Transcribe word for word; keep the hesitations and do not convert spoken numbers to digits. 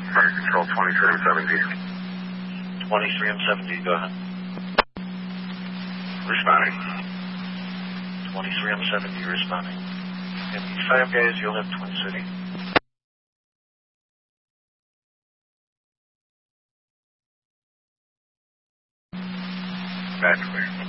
Fire Control twenty-three M seven D. twenty-three M seven D, go ahead. Responding. twenty-three M seven D responding. And the five guys, you'll have Twin City. Bad clear.